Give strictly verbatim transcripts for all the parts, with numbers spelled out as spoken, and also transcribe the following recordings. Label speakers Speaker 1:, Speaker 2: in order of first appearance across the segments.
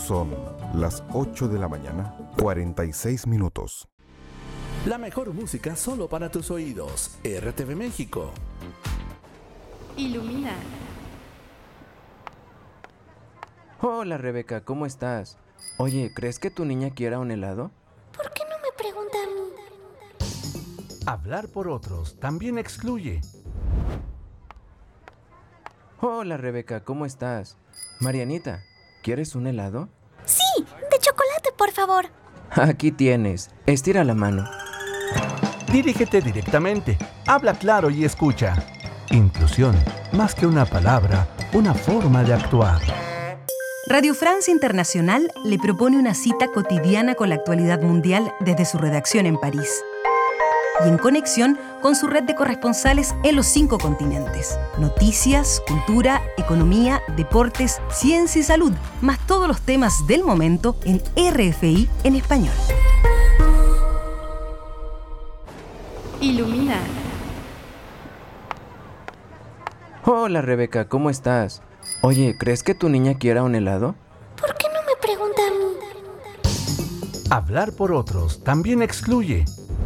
Speaker 1: Son las ocho de la mañana, cuarenta y seis minutos.
Speaker 2: La mejor música solo para tus oídos. R T V México.
Speaker 3: Ilumina.
Speaker 4: Hola Rebeca, ¿cómo estás? Oye, ¿crees que tu niña quiera un helado?
Speaker 5: ¿Por qué no me pregunta a mí?
Speaker 6: Hablar por otros también excluye.
Speaker 4: Hola Rebeca, ¿cómo estás? Marianita, ¿quieres un helado?
Speaker 5: Sí, de chocolate, por favor.
Speaker 4: Aquí tienes, estira la mano.
Speaker 6: Dirígete directamente, habla claro y escucha. Inclusión, más que una palabra, una forma de actuar.
Speaker 7: Radio Francia Internacional le propone una cita cotidiana con la actualidad mundial desde su redacción en París y en conexión con su red de corresponsales en los cinco continentes. Noticias, cultura, economía, deportes, ciencia y salud, más todos los temas del momento en R F I en español.
Speaker 3: Ilumina.
Speaker 4: Hola Rebeca, ¿cómo estás? Oye, ¿crees que tu niña quiera un helado?
Speaker 5: ¿Por qué no me pregunta a mí?
Speaker 6: Hablar por otros también excluye.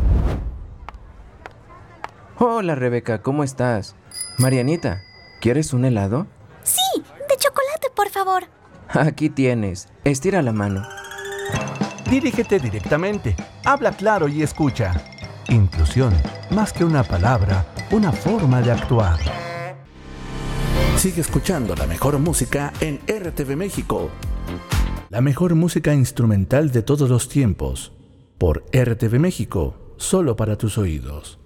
Speaker 4: Hola Rebeca, ¿cómo estás? Marianita, ¿quieres un helado?
Speaker 5: Sí, de chocolate, por favor.
Speaker 4: Aquí tienes, estira la mano.
Speaker 6: Dirígete directamente, habla claro y escucha. Inclusión, más que una palabra, una forma de actuar.
Speaker 2: Sigue escuchando la mejor música en R T V México.
Speaker 6: La mejor música instrumental de todos los tiempos. Por R T V México, solo para tus oídos.